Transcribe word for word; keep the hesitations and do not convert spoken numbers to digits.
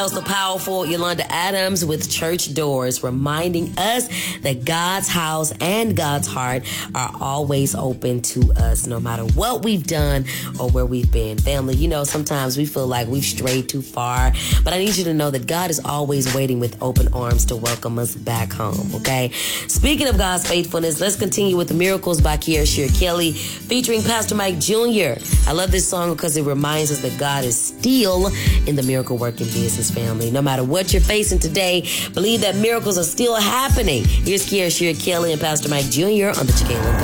That was the powerful Yolanda Adams with Church Doors, reminding us that God's house and God's heart are always open to us, no matter what we've done or where we've been. Family, you know, sometimes we feel like we've strayed too far, but I need you to know that God is always waiting with open arms to welcome us back home, okay? Speaking of God's faithfulness, let's continue with the Miracles by Kiara Kelly featuring Pastor Mike Junior I love this song because it reminds us that God is still in the miracle working business, family. No matter what you're facing today, believe that miracles are still happening. Here's Kiara Kelly and Pastor Mike Junior on the Chicago